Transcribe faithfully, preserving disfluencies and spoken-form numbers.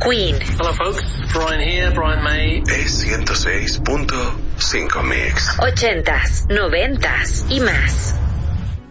Queen. Hello folks, Brian here, Brian May. E ciento seis punto cinco Mix. Ochentas, noventas y más.